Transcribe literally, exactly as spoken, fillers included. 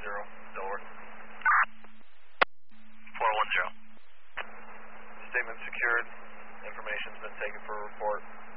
zero, Delaware. four one zero. Statement secured. Information's been taken for a report.